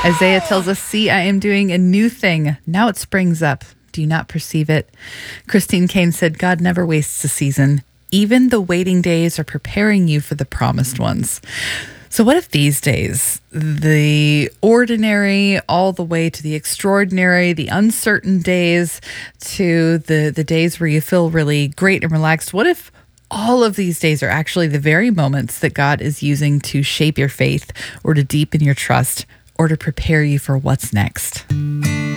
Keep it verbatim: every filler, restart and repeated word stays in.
Isaiah tells us, see, I am doing a new thing. Now it springs up. Do you not perceive it? Christine Kane said, God never wastes a season. Even the waiting days are preparing you for the promised ones. So what if these days, the ordinary all the way to the extraordinary, the uncertain days to the, the days where you feel really great and relaxed, what if all of these days are actually the very moments that God is using to shape your faith or to deepen your trust or to prepare you for what's next?